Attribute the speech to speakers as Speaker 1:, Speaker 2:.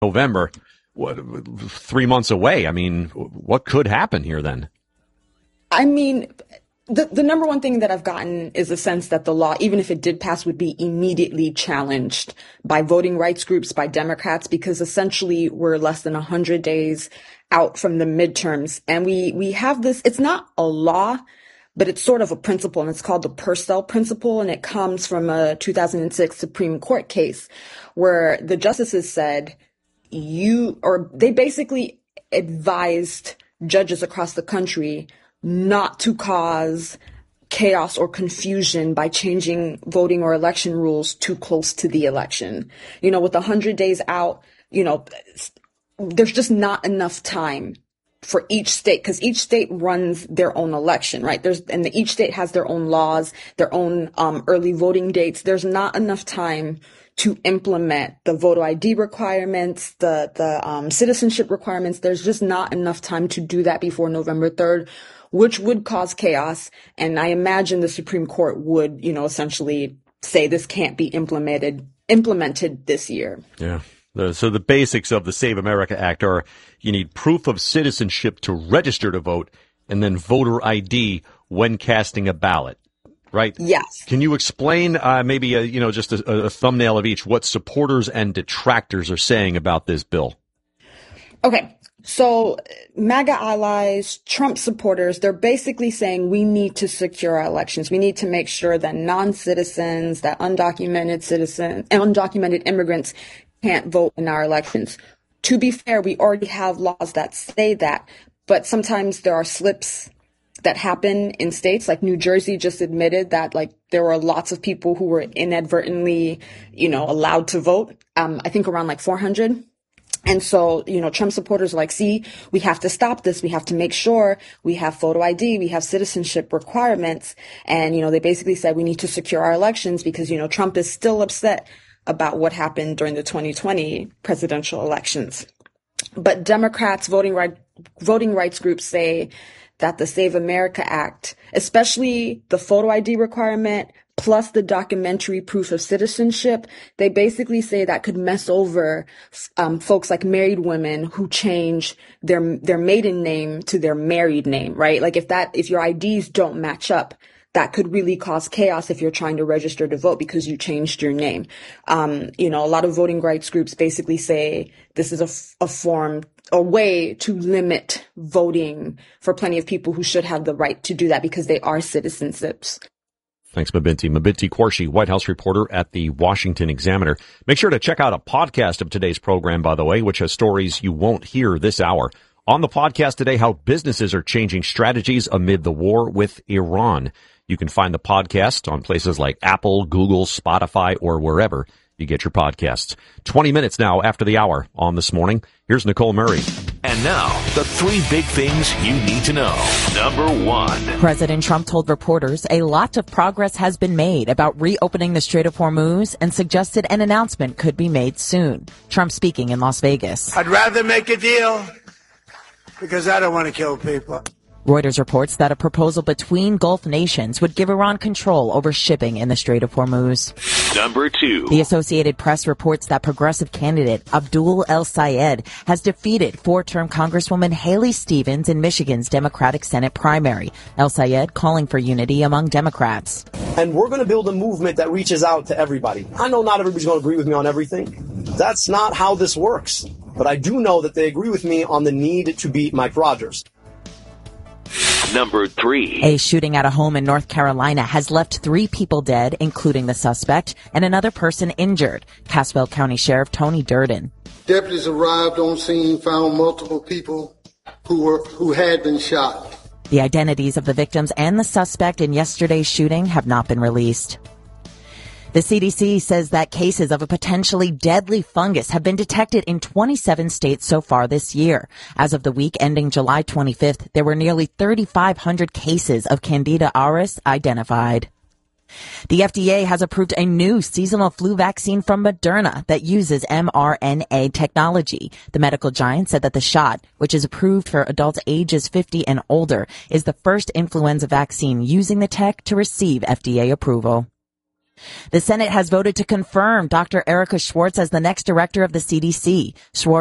Speaker 1: November, 3 months away. I mean, what could happen here then?
Speaker 2: I mean, the number one thing that I've gotten is a sense that the law, even if it did pass, would be immediately challenged by voting rights groups, by Democrats, because essentially we're less than 100 days out from the midterms. And we have this, it's not a law, but it's sort of a principle, and it's called the Purcell principle. And it comes from a 2006 Supreme Court case where the justices said they basically advised judges across the country not to cause chaos or confusion by changing voting or election rules too close to the election. With 100 days out, there's just not enough time for each state, because each state runs their own election, right? Each state has their own laws, their own early voting dates. There's not enough time to implement the voter ID requirements, the citizenship requirements. There's just not enough time to do that before November 3rd, which would cause chaos. And I imagine the Supreme Court would, essentially say this can't be implemented this year.
Speaker 1: Yeah. So the basics of the Save America Act are you need proof of citizenship to register to vote and then voter ID when casting a ballot, right?
Speaker 2: Yes.
Speaker 1: Can you explain maybe just a thumbnail of each, what supporters and detractors are saying about this bill?
Speaker 2: Okay. So MAGA allies, Trump supporters, they're basically saying we need to secure our elections. We need to make sure that non-citizens, that undocumented immigrants can't vote in our elections. To be fair, we already have laws that say that, but sometimes there are slips that happen in states. Like New Jersey just admitted that there were lots of people who were inadvertently, allowed to vote. I think around 400. And so, Trump supporters are like, see, we have to stop this. We have to make sure we have photo ID. We have citizenship requirements. And, they basically said we need to secure our elections because, Trump is still upset about what happened during the 2020 presidential elections. But Democrats, voting rights groups say that the Save America Act, especially the photo ID requirement, plus the documentary proof of citizenship, they basically say that could mess over folks like married women who change their maiden name to their married name, right? If your IDs don't match up, that could really cause chaos if you're trying to register to vote because you changed your name. A lot of voting rights groups basically say this is a way to limit voting for plenty of people who should have the right to do that because they are citizenships.
Speaker 1: Thanks, Mabinti. Mabinti Qureshi, White House reporter at the Washington Examiner. Make sure to check out a podcast of today's program, by the way, which has stories you won't hear this hour. On the podcast today, how businesses are changing strategies amid the war with Iran. You can find the podcast on places like Apple, Google, Spotify, or wherever you get your podcasts. 20 minutes now after the hour on This Morning. Here's Nicole Murray.
Speaker 3: And now, the three big things you need to know. Number one.
Speaker 4: President Trump told reporters a lot of progress has been made about reopening the Strait of Hormuz and suggested an announcement could be made soon. Trump speaking in Las Vegas.
Speaker 5: I'd rather make a deal because I don't want to kill people.
Speaker 4: Reuters reports that a proposal between Gulf nations would give Iran control over shipping in the Strait of Hormuz.
Speaker 3: Number two.
Speaker 4: The Associated Press reports that progressive candidate Abdul El-Sayed has defeated four-term Congresswoman Haley Stevens in Michigan's Democratic Senate primary. El-Sayed calling for unity among Democrats.
Speaker 6: And we're going to build a movement that reaches out to everybody. I know not everybody's going to agree with me on everything. That's not how this works. But I do know that they agree with me on the need to beat Mike Rogers.
Speaker 3: Number three.
Speaker 4: A shooting at a home in North Carolina has left 3 people dead, including the suspect, and another person injured. Cassville County Sheriff Tony Durden.
Speaker 7: Deputies arrived on scene, found multiple people who had been shot.
Speaker 4: The identities of the victims and the suspect in yesterday's shooting have not been released. The CDC says that cases of a potentially deadly fungus have been detected in 27 states so far this year. As of the week ending July 25th, there were nearly 3,500 cases of Candida auris identified. The FDA has approved a new seasonal flu vaccine from Moderna that uses mRNA technology. The medical giant said that the shot, which is approved for adults ages 50 and older, is the first influenza vaccine using the tech to receive FDA approval. The Senate has voted to confirm Dr. Erica Schwartz as the next director of the CDC. Schwartz